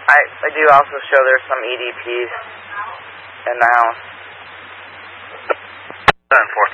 I do also show there's some EDPs in the house. 7-4.